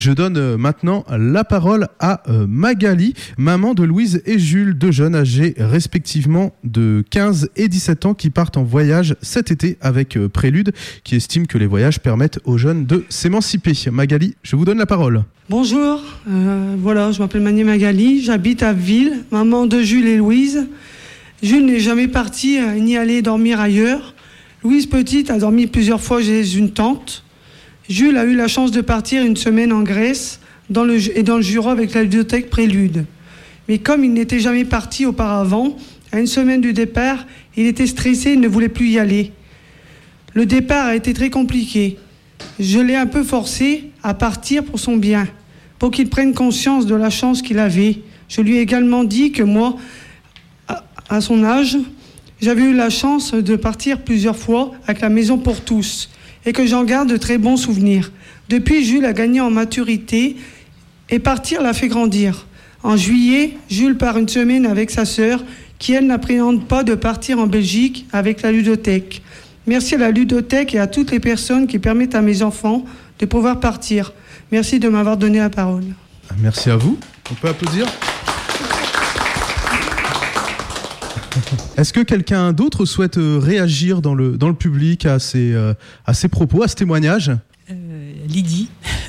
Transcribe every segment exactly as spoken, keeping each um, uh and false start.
Je donne maintenant la parole à Magali, maman de Louise et Jules, deux jeunes âgés respectivement de quinze et dix-sept ans qui partent en voyage cet été avec Prélude, qui estime que les voyages permettent aux jeunes de s'émanciper. Magali, je vous donne la parole. Bonjour, euh, voilà, je m'appelle Mani Magali, j'habite à Ville, maman de Jules et Louise. Jules n'est jamais parti euh, ni allé dormir ailleurs. Louise petite a dormi plusieurs fois chez une tante. Jules a eu la chance de partir une semaine en Grèce dans le, et dans le Jura avec la ludothèque Prélude. Mais comme il n'était jamais parti auparavant, à une semaine du départ, il était stressé et ne voulait plus y aller. Le départ a été très compliqué. Je l'ai un peu forcé à partir pour son bien, pour qu'il prenne conscience de la chance qu'il avait. Je lui ai également dit que moi, à, à son âge, j'avais eu la chance de partir plusieurs fois avec la Maison pour tous, et que j'en garde de très bons souvenirs. Depuis, Jules a gagné en maturité et partir l'a fait grandir. En juillet, Jules part une semaine avec sa sœur qui, elle, n'appréhende pas de partir en Belgique avec la ludothèque. Merci à la ludothèque et à toutes les personnes qui permettent à mes enfants de pouvoir partir. Merci de m'avoir donné la parole. Merci à vous. On peut applaudir. Est-ce que quelqu'un d'autre souhaite réagir dans le, dans le public à ces, euh, à ces propos, à ce témoignage ? euh, Lydie,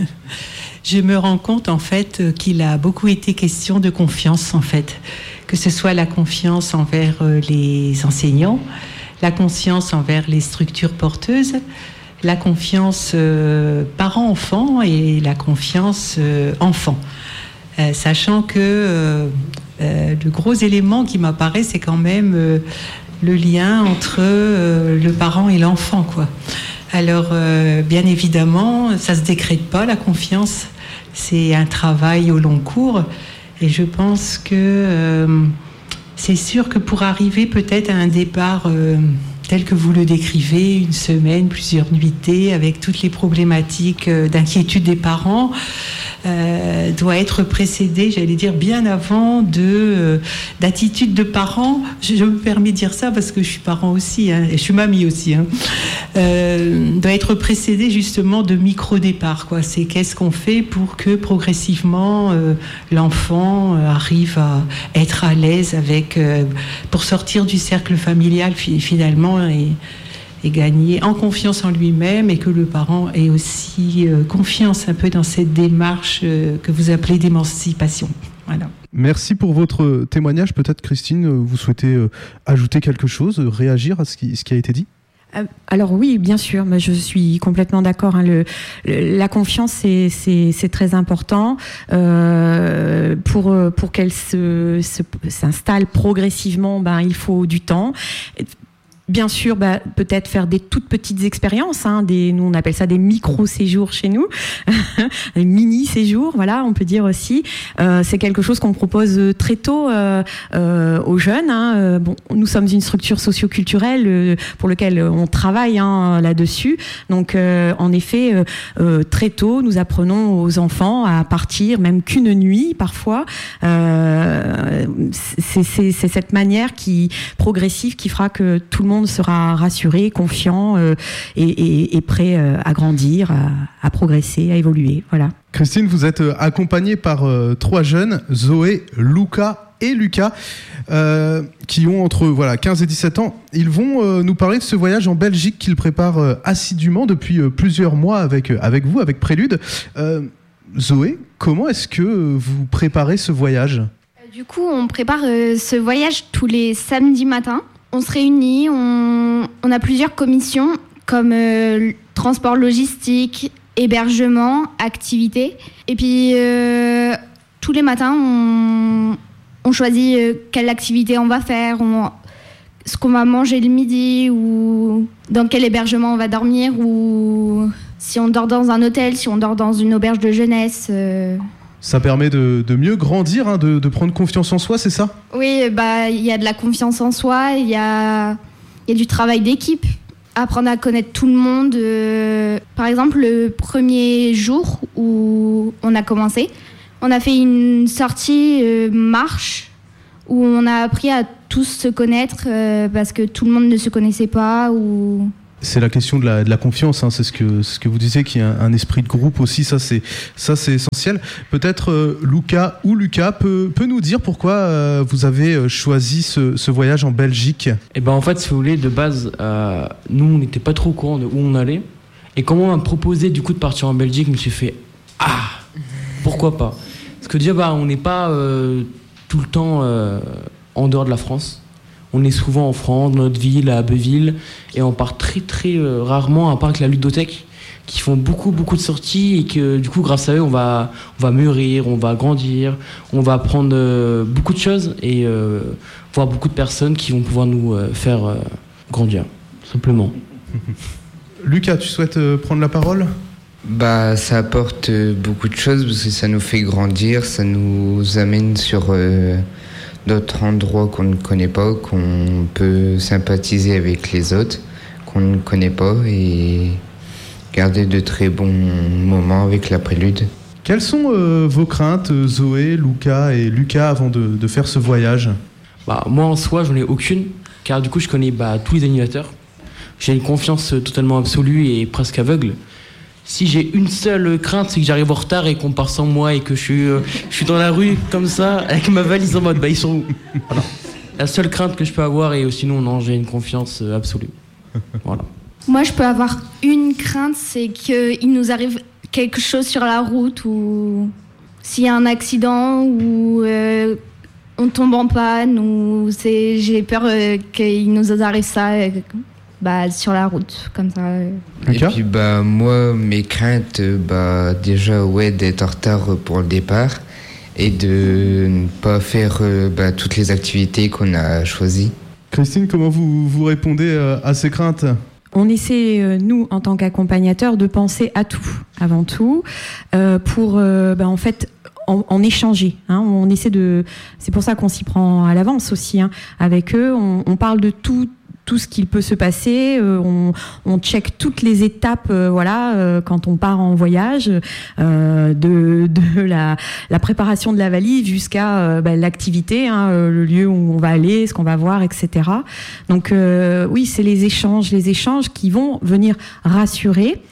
je me rends compte en fait qu'il a beaucoup été question de confiance en fait, que ce soit la confiance envers les enseignants, la confiance envers les structures porteuses, la confiance euh, parents-enfants et la confiance euh, enfants. Euh, sachant que euh, euh, le gros élément qui m'apparaît, c'est quand même euh, le lien entre euh, le parent et l'enfant, quoi. Alors, euh, bien évidemment, ça se décrète pas, la confiance. C'est un travail au long cours. Et je pense que euh, c'est sûr que pour arriver peut-être à un départ euh, tel que vous le décrivez, une semaine, plusieurs nuitées, avec toutes les problématiques euh, d'inquiétude des parents, Euh, doit être précédé, j'allais dire, bien avant de, euh, d'attitude de parents. Je, je me permets de dire ça parce que je suis parent aussi, hein, et je suis mamie aussi. Hein. Euh, doit être précédé justement de micro-départ, quoi. C'est qu'est-ce qu'on fait pour que progressivement euh, l'enfant euh, arrive à être à l'aise avec, euh, pour sortir du cercle familial finalement et et gagner en confiance en lui-même, et que le parent ait aussi euh, confiance un peu dans cette démarche euh, que vous appelez d'émancipation. Voilà. Merci pour votre témoignage. Peut-être, Christine, vous souhaitez euh, ajouter quelque chose, réagir à ce qui, ce qui a été dit ? Alors oui, bien sûr, mais je suis complètement d'accord. Hein. Le, le, la confiance, c'est, c'est, c'est très important euh, pour pour qu'elle se, se s'installe progressivement. Ben, il faut du temps. Bien sûr, bah, peut-être faire des toutes petites expériences, hein, des, nous on appelle ça des micro-séjours chez nous, des mini-séjours, voilà, on peut dire aussi. Euh, c'est quelque chose qu'on propose très tôt euh, euh, aux jeunes. Hein. Euh, bon, nous sommes une structure socio-culturelle euh, pour laquelle on travaille hein, là-dessus. Donc, euh, en effet, euh, euh, très tôt, nous apprenons aux enfants à partir, même qu'une nuit parfois. Euh, c'est, c'est, c'est cette manière qui progressive qui fera que tout le monde sera rassuré, confiant euh, et, et, et prêt euh, à grandir, à, à progresser, à évoluer. Voilà. Christine, vous êtes accompagnée par euh, trois jeunes, Zoé, Luca et Lucas, euh, qui ont entre voilà, quinze et dix-sept ans. Ils vont euh, nous parler de ce voyage en Belgique qu'ils préparent euh, assidûment depuis euh, plusieurs mois avec, euh, avec vous, avec Prélude. Euh, Zoé, comment est-ce que vous préparez ce voyage ? Du coup, on prépare euh, ce voyage tous les samedis matins. On se réunit, on, on a plusieurs commissions comme euh, transport logistique, hébergement, activités. Et puis, euh, tous les matins, on, on choisit euh, quelle activité on va faire, on, ce qu'on va manger le midi, ou dans quel hébergement on va dormir, ou si on dort dans un hôtel, si on dort dans une auberge de jeunesse. Euh... Ça permet de, de mieux grandir, hein, de, de prendre confiance en soi, c'est ça ? Oui, bah, y a de la confiance en soi, il y a, y a du travail d'équipe, apprendre à connaître tout le monde. Euh, par exemple, le premier jour où on a commencé, on a fait une sortie euh, marche où on a appris à tous se connaître euh, parce que tout le monde ne se connaissait pas. Ou... C'est la question de la, de la confiance, hein. C'est ce que, ce que vous disiez, qu'il y a un, un esprit de groupe aussi, ça c'est, ça, c'est essentiel. Peut-être euh, Luca ou Lucas peut, peut nous dire pourquoi euh, vous avez choisi ce, ce voyage en Belgique. Et ben en fait, si vous voulez, de base, euh, nous on n'était pas trop au courant de où on allait. Et quand on m'a proposé du coup de partir en Belgique, je me suis fait ah, pourquoi pas. Parce que déjà, bah, on n'est pas euh, tout le temps euh, en dehors de la France. On est souvent en France, dans notre ville, à Abbeville, et on part très très euh, rarement, à part avec la ludothèque, qui font beaucoup beaucoup de sorties, et que du coup, grâce à eux, on va, on va mûrir, on va grandir, on va apprendre euh, beaucoup de choses, et euh, voir beaucoup de personnes qui vont pouvoir nous euh, faire euh, grandir, simplement. Lucas, tu souhaites euh, prendre la parole ? Bah, ça apporte euh, beaucoup de choses, parce que ça nous fait grandir, ça nous amène sur... Euh, d'autres endroits qu'on ne connaît pas, qu'on peut sympathiser avec les autres, qu'on ne connaît pas, et garder de très bons moments avec la Prélude. Quelles sont euh, vos craintes, Zoé, Lucas et Lucas, avant de, de faire ce voyage ? Bah, moi, en soi, j'en ai aucune, car du coup, je connais bah, tous les animateurs. J'ai une confiance totalement absolue et presque aveugle. Si j'ai une seule crainte, c'est que j'arrive en retard et qu'on part sans moi et que je suis, euh, je suis dans la rue comme ça, avec ma valise en mode bah ils sont où ? Voilà. La seule crainte que je peux avoir, et sinon non, j'ai une confiance absolue. Voilà. Moi, je peux avoir une crainte, c'est qu'il nous arrive quelque chose sur la route, ou s'il y a un accident, ou euh, on tombe en panne, ou c'est, j'ai peur euh, qu'il nous arrive ça. Euh, Bah, sur la route, comme ça. Et puis bah moi, mes craintes, bah déjà ouais d'être en retard pour le départ et de ne pas faire bah, toutes les activités qu'on a choisies. Christine, comment vous, vous répondez à ces craintes ? On essaie, nous, en tant qu'accompagnateurs, de penser à tout, avant tout, euh, pour euh, bah, en fait en, en échanger. Hein. On essaie de, c'est pour ça qu'on s'y prend à l'avance aussi. Hein. Avec eux, on, on parle de tout. tout ce qu'il peut se passer, euh, on, on check toutes les étapes, euh, voilà, euh, quand on part en voyage, euh, de, de la, la préparation de la valise jusqu'à euh, bah, l'activité, hein, euh, le lieu où on va aller, ce qu'on va voir, et cetera. Donc euh, oui, c'est les échanges, les échanges qui vont venir rassurer,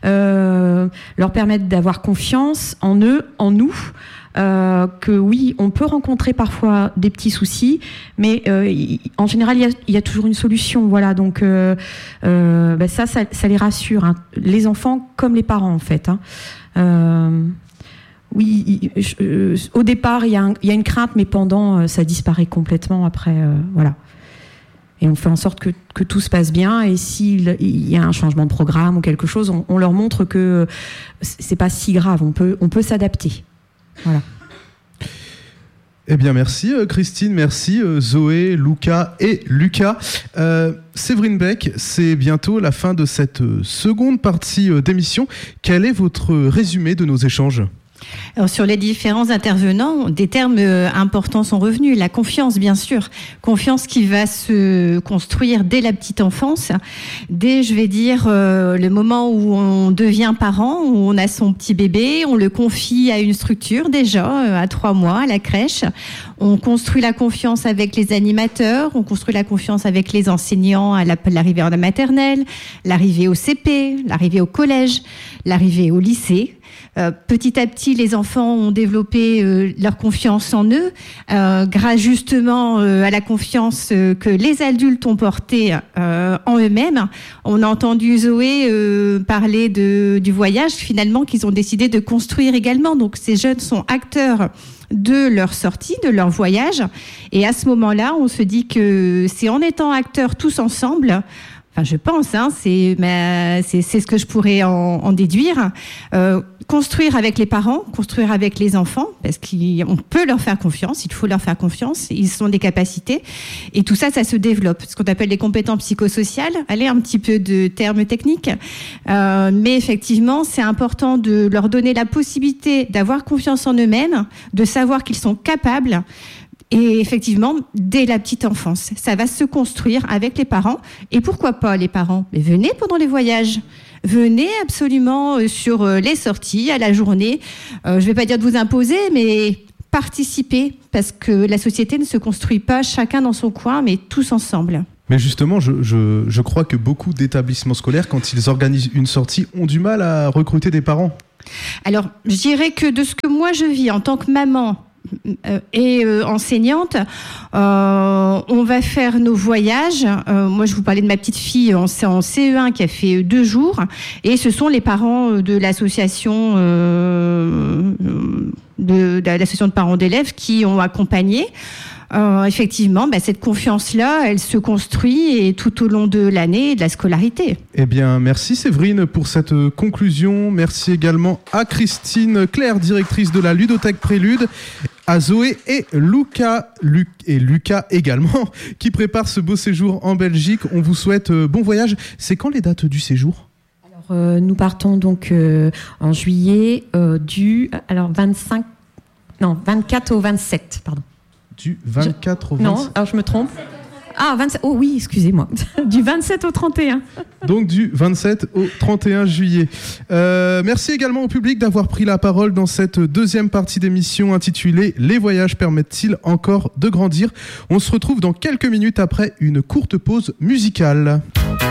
euh, leur permettre d'avoir confiance en eux, en nous. Euh, que oui, on peut rencontrer parfois des petits soucis, mais euh, y, en général, il y a, y a toujours une solution. Voilà, donc euh, euh, ben ça, ça, ça les rassure, hein. Les enfants comme les parents, en fait. Hein. Euh, oui, y, je, euh, au départ, il y, y a une crainte, mais pendant, euh, ça disparaît complètement après. Euh, voilà. Et on fait en sorte que, que tout se passe bien. Et s'il y a un changement de programme ou quelque chose, on, on leur montre que c'est pas si grave. On peut, on peut s'adapter. Voilà. Eh bien, merci Christine, merci Zoé, Lucas et Lucas. Euh, Séverine Beck, c'est bientôt la fin de cette seconde partie d'émission. Quel est votre résumé de nos échanges ? Alors, sur les différents intervenants, des termes importants sont revenus. La confiance, bien sûr. Confiance qui va se construire dès la petite enfance. Dès, je vais dire, euh, le moment où on devient parent, où on a son petit bébé, on le confie à une structure déjà, euh, à trois mois, à la crèche. On construit la confiance avec les animateurs, on construit la confiance avec les enseignants à l'arrivée en maternelle, l'arrivée au C P, l'arrivée au collège, l'arrivée au lycée. Euh, petit à petit, les enfants ont développé euh, leur confiance en eux, euh, grâce justement euh, à la confiance euh, que les adultes ont portée euh, en eux-mêmes. On a entendu Zoé euh, parler de, du voyage, finalement, qu'ils ont décidé de construire également. Donc, ces jeunes sont acteurs de leur sortie, de leur voyage. Et à ce moment-là, on se dit que c'est en étant acteurs tous ensemble, enfin je pense, hein, c'est, mais c'est, c'est ce que je pourrais en, en déduire, euh, construire avec les parents, construire avec les enfants, parce qu'on peut leur faire confiance, il faut leur faire confiance, ils ont des capacités, et tout ça, ça se développe, ce qu'on appelle les compétences psychosociales. Allez, un petit peu de termes techniques, euh, mais effectivement, c'est important de leur donner la possibilité d'avoir confiance en eux-mêmes, de savoir qu'ils sont capables. Et effectivement, dès la petite enfance, ça va se construire avec les parents. Et pourquoi pas les parents ? Mais venez pendant les voyages. Venez absolument sur les sorties, à la journée. Euh, je ne vais pas dire de vous imposer, mais participez, parce que la société ne se construit pas chacun dans son coin, mais tous ensemble. Mais justement, je, je, je crois que beaucoup d'établissements scolaires, quand ils organisent une sortie, ont du mal à recruter des parents. Alors, je dirais que de ce que moi je vis en tant que maman euh, et euh, enseignante, euh, on va faire nos voyages. Euh, moi, je vous parlais de ma petite fille en, en C E un qui a fait deux jours. Et ce sont les parents de l'association, euh, de, de l'association de parents d'élèves qui ont accompagné. Euh, effectivement, bah, cette confiance-là, elle se construit et tout au long de l'année et de la scolarité. Eh bien, merci Séverine pour cette conclusion. Merci également à Christine Claire, directrice de la Ludothèque Prélude, à Zoé et Lucas, Luc, et Lucas également, qui préparent ce beau séjour en Belgique. On vous souhaite euh, bon voyage. C'est quand les dates du séjour ? Alors, euh, nous partons donc euh, en juillet euh, du alors vingt-cinq, non vingt-quatre au vingt-sept, pardon. Du vingt-quatre au vingt-sept. Non, alors je me trompe. Ah, vingt-sept. Oh oui, excusez-moi. Du vingt-sept au trente et un. Donc du vingt-sept au trente et un juillet. Euh, merci également au public d'avoir pris la parole dans cette deuxième partie d'émission intitulée « Les voyages permettent-ils encore de grandir ?» On se retrouve dans quelques minutes après une courte pause musicale.